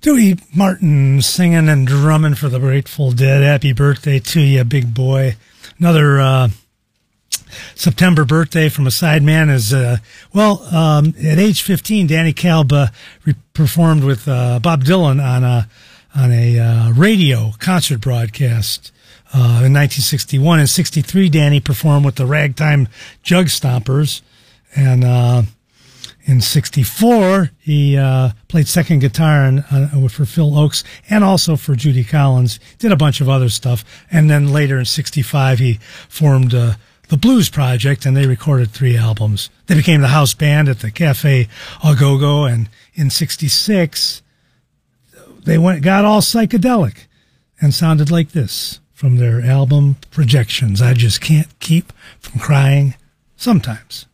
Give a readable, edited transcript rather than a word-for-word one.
Dewey Martin singing and drumming for the Grateful Dead. Happy birthday to you, big boy. Another September birthday from a sideman is, at age 15, Danny Kalb performed with Bob Dylan on a radio concert broadcast in 1961. In 63, Danny performed with the Ragtime Jug Stompers, and in 64, he played second guitar for Phil Ochs and also for Judy Collins. Did a bunch of other stuff. And then later in 65, he formed the Blues Project, and they recorded 3 albums. They became the house band at the Cafe Au Go-Go, and in 66, they got all psychedelic and sounded like this from their album Projections. I just can't keep from crying sometimes.